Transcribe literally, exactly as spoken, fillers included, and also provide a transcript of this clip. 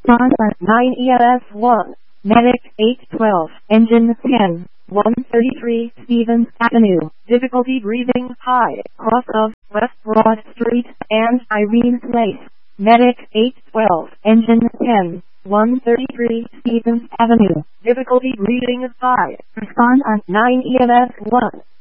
Respond on nine E M S one. Medic eight twelve. Engine ten. one thirty-three Stevens Avenue. Difficulty breathing high. Cross of West Broad Street and Irene Place. Medic eight twelve. Engine ten. one thirty-three Stevens Avenue. Difficulty breathing high. Respond on nine E M S one.